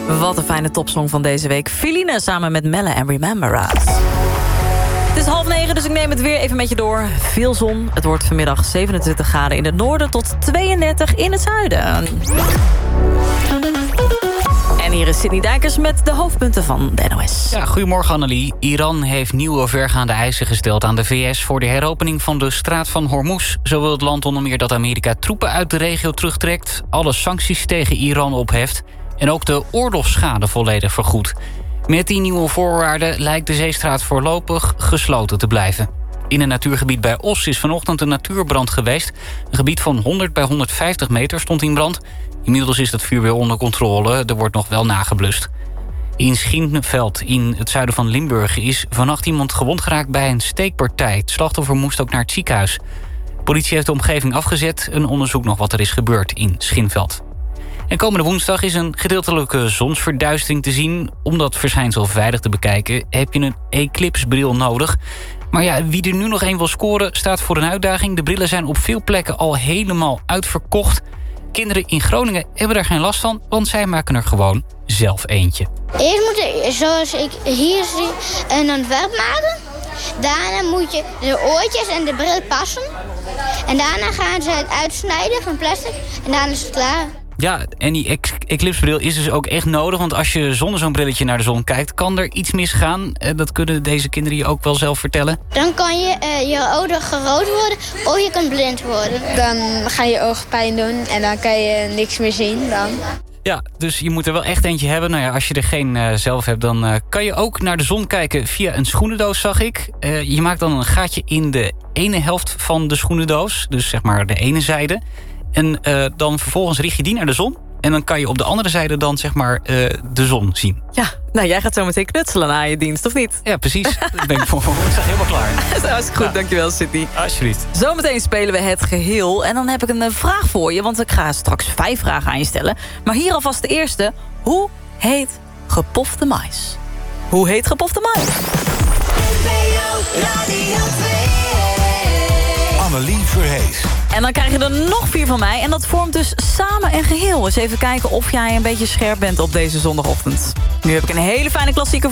Wat een fijne topsong van deze week. Feline samen met Melle en Remember Us. Het is 8:30, dus ik neem het weer even met je door. Veel zon. Het wordt vanmiddag 27 graden in het noorden tot 32 in het zuiden. En hier is Sidney Dijkers met de hoofdpunten van de NOS. Ja, goedemorgen Annelie. Iran heeft nieuwe vergaande eisen gesteld aan de VS... voor de heropening van de straat van Hormuz. Zo wil het land onder meer dat Amerika troepen uit de regio terugtrekt... alle sancties tegen Iran opheft... en ook de oorlogsschade volledig vergoedt. Met die nieuwe voorwaarden lijkt de zeestraat voorlopig gesloten te blijven. In een natuurgebied bij Os is vanochtend een natuurbrand geweest. Een gebied van 100 bij 150 meter stond in brand. Inmiddels is dat vuur weer onder controle. Er wordt nog wel nageblust. In Schinveld, in het zuiden van Limburg... is vannacht iemand gewond geraakt bij een steekpartij. Het slachtoffer moest ook naar het ziekenhuis. De politie heeft de omgeving afgezet... en onderzoekt nog wat er is gebeurd in Schinveld. En komende woensdag is een gedeeltelijke zonsverduistering te zien. Om dat verschijnsel veilig te bekijken... heb je een eclipsbril nodig... Maar ja, wie er nu nog één wil scoren, staat voor een uitdaging. De brillen zijn op veel plekken al helemaal uitverkocht. Kinderen in Groningen hebben daar geen last van... want zij maken er gewoon zelf eentje. Eerst moet je, zoals ik hier zie, een ontwerp maken. Daarna moet je de oortjes en de bril passen. En daarna gaan ze het uitsnijden van plastic. En dan is het klaar. Ja, en die eclipsbril is dus ook echt nodig... want als je zonder zo'n brilletje naar de zon kijkt... kan er iets misgaan. Dat kunnen deze kinderen je ook wel zelf vertellen. Dan kan je ogen rood worden of je kan blind worden. Dan ga je ogen pijn doen en dan kan je niks meer zien dan. Ja, dus je moet er wel echt eentje hebben. Nou ja, als je er geen zelf hebt, dan kan je ook naar de zon kijken... via een schoenendoos, zag ik. Je maakt dan een gaatje in de ene helft van de schoenendoos. Dus zeg maar de ene zijde. En dan vervolgens richt je die naar de zon. En dan kan je op de andere zijde dan zeg maar de zon zien. Ja, nou jij gaat zo meteen knutselen na je dienst, of niet? Ja, precies. Dat ben ik voor woensdag helemaal klaar. Dat is goed, dankjewel Sidney. Alsjeblieft. Zometeen spelen we het geheel. En dan heb ik een vraag voor je, want ik ga straks 5 vragen aan je stellen. Maar hier alvast de eerste. Hoe heet gepofte mais? Hoe heet gepofte mais? Annelie Verhees. En dan krijg je er nog 4 van mij. En dat vormt dus samen een geheel. Eens even kijken of jij een beetje scherp bent op deze zondagochtend. Nu heb ik een hele fijne klassieker